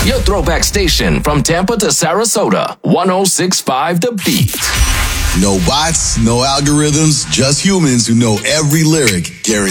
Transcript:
Your throwback station from Tampa to Sarasota. 106.5 The Beat. No bots, no algorithms, just humans who know every lyric. Guaranteed.